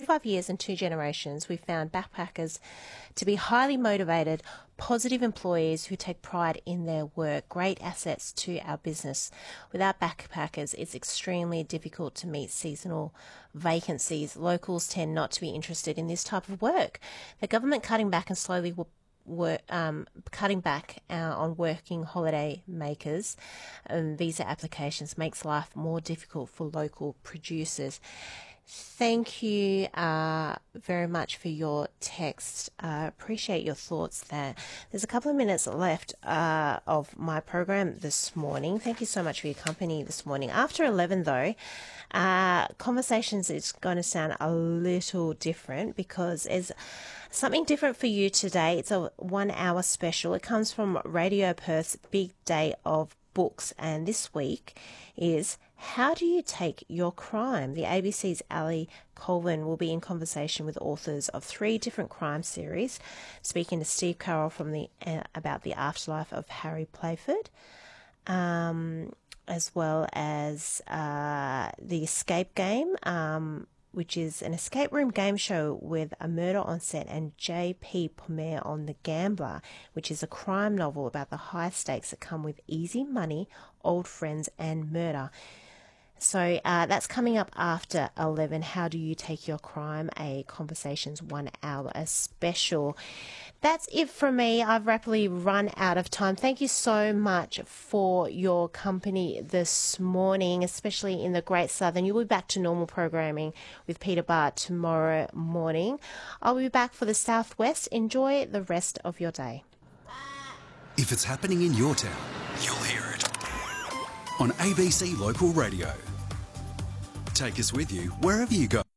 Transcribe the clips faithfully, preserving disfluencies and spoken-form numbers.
forty-five years and two generations, we've found backpackers to be highly motivated, positive employees who take pride in their work, great assets to our business. Without backpackers, it's extremely difficult to meet seasonal vacancies. Locals tend not to be interested in this type of work. The government cutting back and slowly will Work, um, cutting back uh, on working holiday makers and visa applications makes life more difficult for local producers. Thank you uh, very much for your text. Uh, appreciate your thoughts there. There's a couple of minutes left uh, of my program this morning. Thank you so much for your company this morning. After eleven, though, uh, Conversations is going to sound a little different because it's something different for you today. It's a one-hour special. It comes from Radio Perth's Big Day of Books, and this week is How Do You Take Your Crime? The A B C's Ali Colvin will be in conversation with authors of three different crime series, speaking to Steve Carroll from the uh, about the afterlife of Harry Playford, um, as well as uh, the Escape Game, um, which is an escape room game show with a murder on set, and J P Pomer on The Gambler, which is a crime novel about the high stakes that come with easy money, old friends and murder. So uh, that's coming up after eleven. How Do You Take Your Crime? A Conversations one hour a special. That's it from me. I've rapidly run out of time. Thank you so much for your company this morning, especially in the Great Southern. You'll be back to normal programming with Peter Bart tomorrow morning. I'll be back for the Southwest. Enjoy the rest of your day. If it's happening in your town, you'll hear it on A B C Local Radio. Take us with you wherever you go.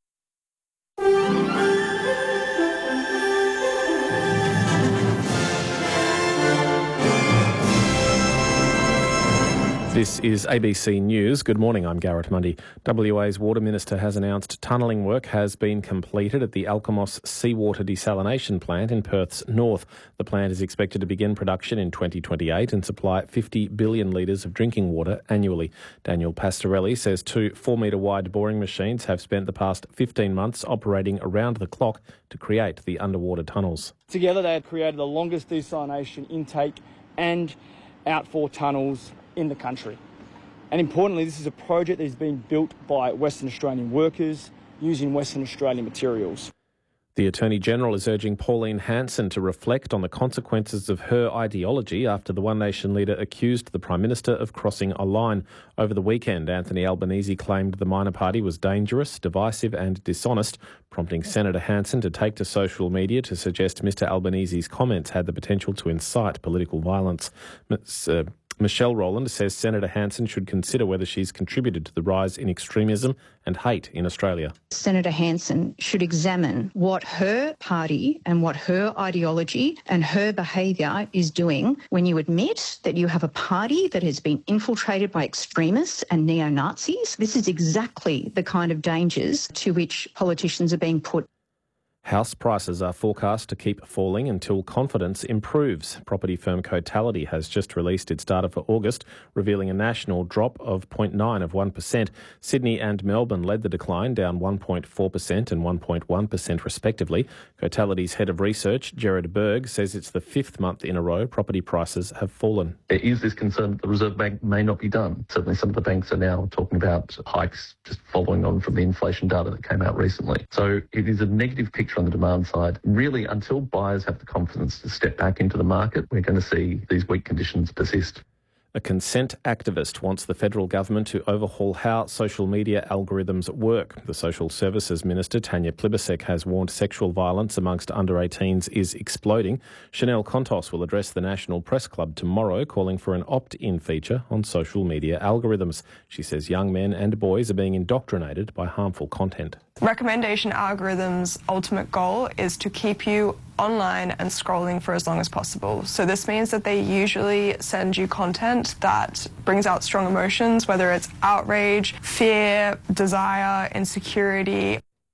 This is A B C News. Good morning, I'm Garrett Mundy. W A's Water Minister has announced tunnelling work has been completed at the Alkimos Seawater Desalination Plant in Perth's north. The plant is expected to begin production in twenty twenty-eight and supply fifty billion litres of drinking water annually. Daniel Pastorelli says two four-metre wide boring machines have spent the past fifteen months operating around the clock to create the underwater tunnels. Together they have created the longest desalination intake and outfall tunnels in the country. And importantly, this is a project that is being built by Western Australian workers using Western Australian materials. The Attorney-General is urging Pauline Hanson to reflect on the consequences of her ideology after the One Nation leader accused the Prime Minister of crossing a line. Over the weekend, Anthony Albanese claimed the minor party was dangerous, divisive and dishonest, prompting Senator Hanson to take to social media to suggest Mr Albanese's comments had the potential to incite political violence. Miz Uh, Michelle Rowland says Senator Hanson should consider whether she's contributed to the rise in extremism and hate in Australia. Senator Hanson should examine what her party and what her ideology and her behaviour is doing when you admit that you have a party that has been infiltrated by extremists and neo-Nazis. This is exactly the kind of dangers to which politicians are being put. House prices are forecast to keep falling until confidence improves. Property firm Cotality has just released its data for August, revealing a national drop of zero point nine of one percent. Sydney and Melbourne led the decline, down one point four percent and one point one percent respectively. Cotality's head of research, Gerard Berg, says it's the fifth month in a row property prices have fallen. There is this concern that the Reserve Bank may not be done. Certainly some of the banks are now talking about hikes just following on from the inflation data that came out recently. So it is a negative picture on the demand side. Really, until buyers have the confidence to step back into the market, we're going to see these weak conditions persist. A consent activist wants the federal government to overhaul how social media algorithms work. The Social Services Minister, Tanya Plibersek, has warned sexual violence amongst under eighteens is exploding. Chanel Contos will address the National Press Club tomorrow, calling for an opt-in feature on social media algorithms. She says young men and boys are being indoctrinated by harmful content. Recommendation algorithms' ultimate goal is to keep you online and scrolling for as long as possible. So this means that they usually send you content that brings out strong emotions, whether it's outrage, fear, desire, insecurity.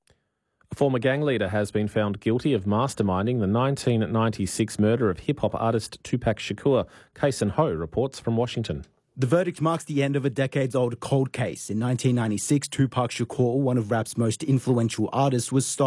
A former gang leader has been found guilty of masterminding the nineteen ninety-six murder of hip-hop artist Tupac Shakur. Kason Ho reports from Washington. The verdict marks the end of a decades-old cold case. In nineteen ninety-six, Tupac Shakur, one of rap's most influential artists, was stopped